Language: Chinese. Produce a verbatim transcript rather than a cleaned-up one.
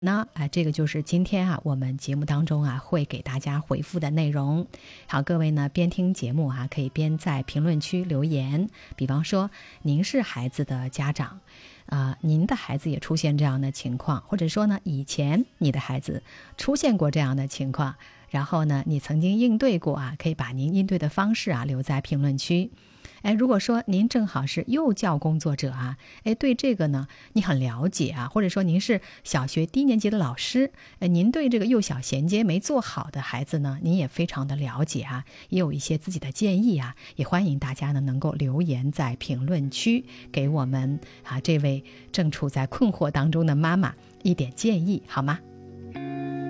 那啊，这个就是今天啊，我们节目当中啊会给大家回复的内容。好，各位呢边听节目啊，可以边在评论区留言。比方说，您是孩子的家长，啊、呃，您的孩子也出现这样的情况，或者说呢，以前你的孩子出现过这样的情况，然后呢，你曾经应对过啊，可以把您应对的方式啊留在评论区。哎，如果说您正好是幼教工作者啊，哎，对这个呢你很了解啊，或者说您是小学低年级的老师，哎，您对这个幼小衔接没做好的孩子呢，您也非常的了解啊，也有一些自己的建议啊，也欢迎大家呢能够留言在评论区，给我们啊这位正处在困惑当中的妈妈一点建议，好吗？